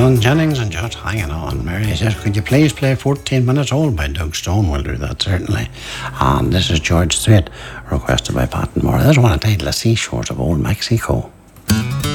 Alan Jennings and Just Hanging On. Mary says, could you please play 14 Minutes Old by Doug Stone? We'll do that, certainly. And this is George Strait, requested by Pat and Moore. This one entitled The Seashores of Old Mexico.